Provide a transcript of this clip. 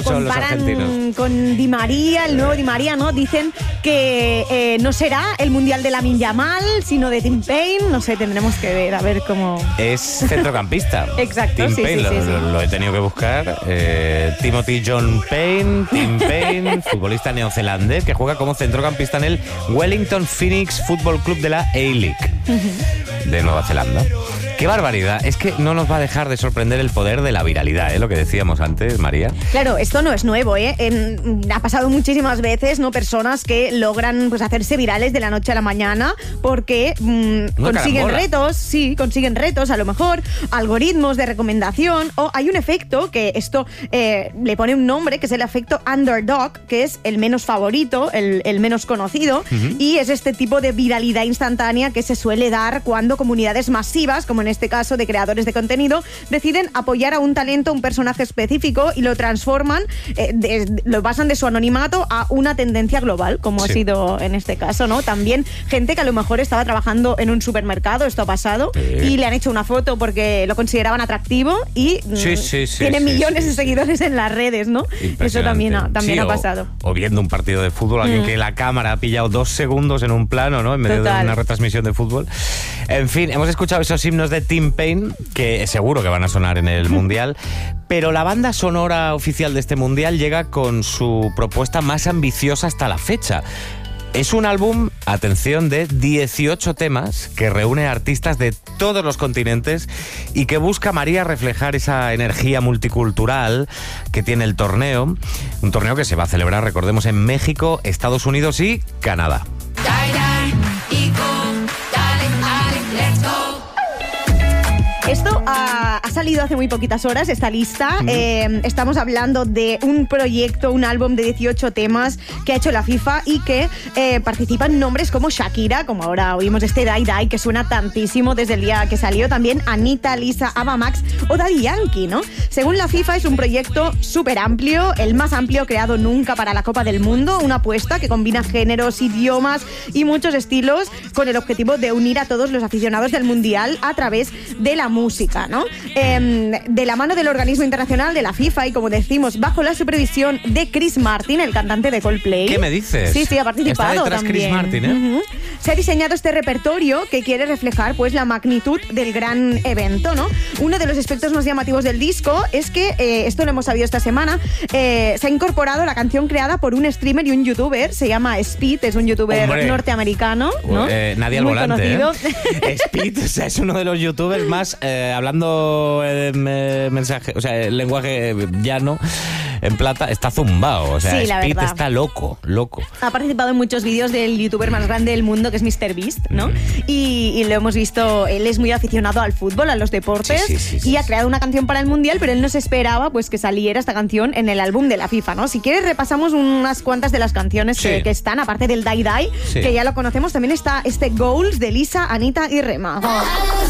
lo comparan con Di María, el nuevo Di María, ¿no? Dicen que no será el Mundial de Lamine Yamal, sino de Tim Payne. No sé, tendremos que ver, a ver cómo... Es centrocampista. Exacto, Tim Payne, lo he tenido que buscar. Timothy John Payne, Tim Payne, futbolista neozelandés que juega como centrocampista en el Wellington Phoenix Football Club de la A-League de Nueva Zelanda. ¡Qué barbaridad! Es que no nos va a dejar de sorprender el poder de la viralidad, lo que decíamos antes, María. Claro, esto no es nuevo, ha pasado muchísimas veces, ¿no? Personas que logran pues hacerse virales de la noche a la mañana porque consiguen retos, a lo mejor, algoritmos de recomendación, o hay un efecto que esto le pone un nombre, que es el efecto underdog, que es el menos favorito, el menos conocido, y es este tipo de viralidad instantánea que se suele dar cuando comunidades masivas, como en este caso de creadores de contenido, deciden apoyar a un talento, un personaje específico, y lo transforman, lo pasan de su anonimato a una tendencia global, como ha sido en este caso, ¿no? También gente que a lo mejor estaba trabajando en un supermercado, esto ha pasado, y le han hecho una foto porque lo consideraban atractivo y tiene millones de seguidores en las redes, ¿no? Eso también ha pasado. O viendo un partido de fútbol, alguien que la cámara ha pillado 2 segundos en un plano, ¿no? En medio de una retransmisión de fútbol. En fin, hemos escuchado esos himnos de Tim Payne, que seguro que van a sonar en el Mundial, pero la banda sonora oficial de este Mundial llega con su propuesta más ambiciosa hasta la fecha. Es un álbum, atención, de 18 temas que reúne artistas de todos los continentes y que busca, María, reflejar esa energía multicultural que tiene el torneo. Un torneo que se va a celebrar, recordemos, en México, Estados Unidos y Canadá. Esto ha salido hace muy poquitas horas, esta lista. Estamos hablando de un proyecto, un álbum de 18 temas que ha hecho la FIFA y que participan nombres como Shakira, como ahora oímos este Die Die, que suena tantísimo desde el día que salió. También Anita, Lisa, Ava Max o Daddy Yankee, ¿no? Según la FIFA es un proyecto súper amplio, el más amplio creado nunca para la Copa del Mundo, una apuesta que combina géneros, idiomas y muchos estilos con el objetivo de unir a todos los aficionados del Mundial a través de la música, ¿no? De la mano del organismo internacional de la FIFA y, como decimos, bajo la supervisión de Chris Martin, el cantante de Coldplay. ¿Qué me dices? Sí, ha participado. Está detrás también. Chris Martin, Se ha diseñado este repertorio que quiere reflejar pues la magnitud del gran evento, ¿no? Uno de los aspectos más llamativos del disco es que, esto lo hemos sabido esta semana, se ha incorporado la canción creada por un streamer y un youtuber, se llama Speed, es un youtuber norteamericano, ¿no? Nadie al muy volante, conocido. Speed, o sea, es uno de los youtubers más hablando mensaje, o sea, el lenguaje llano, en plata, está zumbao. O sea, sí, Speed está loco. Ha participado en muchos vídeos del youtuber más grande del mundo, que es MrBeast, ¿no? Y lo hemos visto, él es muy aficionado al fútbol, a los deportes, y ha creado una canción para el Mundial, pero él no se esperaba pues que saliera esta canción en el álbum de la FIFA, ¿no? Si quieres repasamos unas cuantas de las canciones que están, aparte del Die Die, que ya lo conocemos, también está este Goals de Lisa, Anita y Rema.